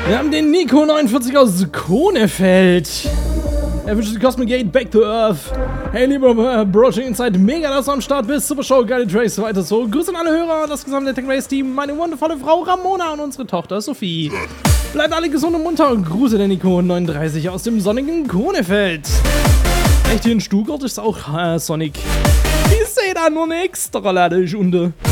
Wir haben den Nico 49 aus Konefeld. Er wünscht die Cosmic Gate Back to Earth. Hey, lieber Broaching Inside, mega, dass du am Start bist. Super Show, geile Tracks, weiter so. Grüße an alle Hörer, das gesamte Tech Race Team, meine wundervolle Frau Ramona und unsere Tochter Sophie. Bleibt alle gesund und munter und Grüße der Nico 39 aus dem sonnigen Konefeld. Echt, hier in Stuttgart ist auch Sonic. Ich sehe da nur nix, da lade ich unter.